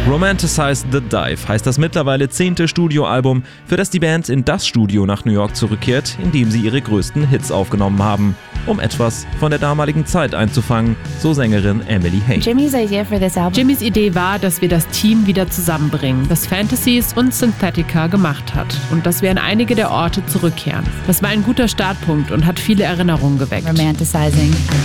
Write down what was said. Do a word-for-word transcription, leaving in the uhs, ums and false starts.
Romanticize the Dive heißt das mittlerweile zehnte Studioalbum, für das die Band in das Studio nach New York zurückkehrt, in dem sie ihre größten Hits aufgenommen haben, um etwas von der damaligen Zeit einzufangen, so Sängerin Emily Hain. Jimmy's idea for this album. Jimmys Idee war, dass wir das Team wieder zusammenbringen, das Fantasies und Synthetica gemacht hat und dass wir an einige der Orte zurückkehren. Das war ein guter Startpunkt und hat viele Erinnerungen geweckt. Romanticizing